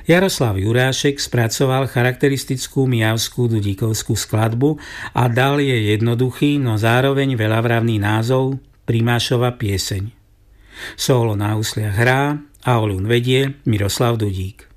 Jaroslav Jurášek spracoval charakteristickú mijavskú dudíkovskú skladbu a dal jej jednoduchý, no zároveň veľavravný názov Primášova pieseň. Solo na husliach hrá a oľun vedie Miroslav Dudík.